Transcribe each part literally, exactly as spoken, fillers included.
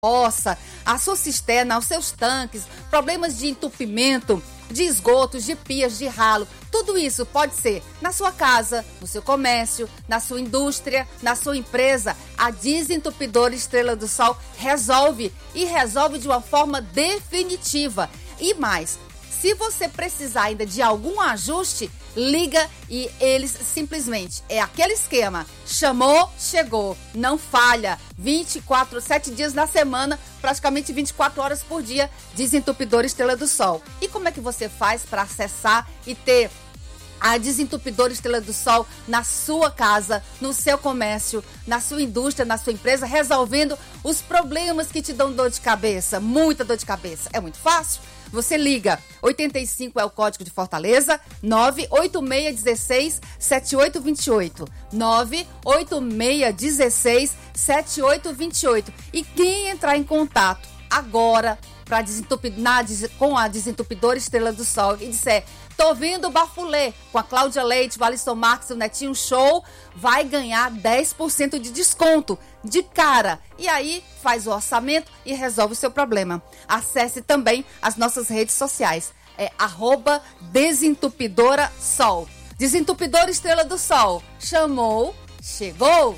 roça, a sua cisterna, os seus tanques, problemas de entupimento, de esgotos, de pias, de ralo, tudo isso pode ser na sua casa, no seu comércio, na sua indústria, na sua empresa. A Desentupidora Estrela do Sol resolve e resolve de uma forma definitiva. E mais, se você precisar ainda de algum ajuste, liga e eles simplesmente, é aquele esquema, chamou, chegou, não falha, vinte e quatro, sete dias na semana, praticamente vinte e quatro horas por dia, Desentupidora Estrela do Sol. E como é que você faz para acessar e ter a Desentupidora Estrela do Sol na sua casa, no seu comércio, na sua indústria, na sua empresa, resolvendo os problemas que te dão dor de cabeça, muita dor de cabeça? É muito fácil. Você liga, oitenta e cinco é o código de Fortaleza, nove oito seis um seis, sete oito dois oito, nove oito seis um seis, sete oito dois oito. E quem entrar em contato agora pra desentupir, na, com a Desentupidora Estrela do Sol e disser, tô vendo o Bafulê com a Cláudia Leite, o Alisson Marques e o Netinho Show, vai ganhar dez por cento de desconto de cara. E aí faz o orçamento e resolve o seu problema. Acesse também as nossas redes sociais. É arroba Desentupidora Sol. Desentupidora Estrela do Sol. Chamou, chegou.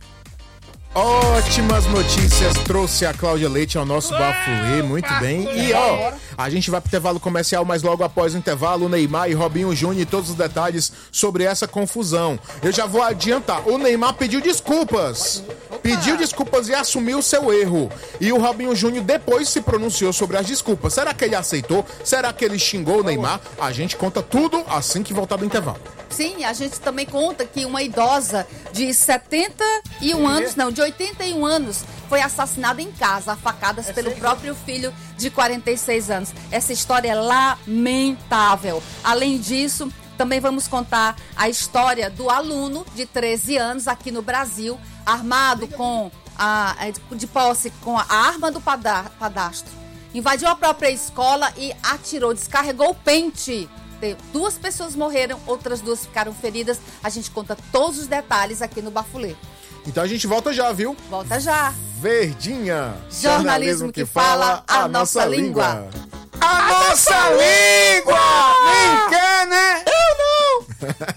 Ótimas notícias trouxe a Cláudia Leite ao nosso Bafulê, muito bem. E ó, a gente vai pro intervalo comercial, mas logo após o intervalo, o Neymar e Robinho Júnior e todos os detalhes sobre essa confusão. Eu já vou adiantar, o Neymar pediu desculpas, pediu desculpas e assumiu o seu erro. E o Robinho Júnior depois se pronunciou sobre as desculpas. Será que ele aceitou? Será que ele xingou o Neymar? A gente conta tudo assim que voltar do intervalo. Sim, a gente também conta que uma idosa de setenta e um anos, não, de oitenta e um anos, foi assassinada em casa, a facadas pelo próprio filho de quarenta e seis anos. Essa história é lamentável. Além disso, também vamos contar a história do aluno de treze anos aqui no Brasil, armado com a, de posse com a arma do padastro. Invadiu a própria escola e atirou, descarregou o pente. Duas pessoas morreram, outras duas ficaram feridas. A gente conta todos os detalhes aqui no Bafulê. Então a gente volta já, viu? Volta já. Verdinha. Jornalismo que fala a nossa língua. A nossa língua! Nem quer, né?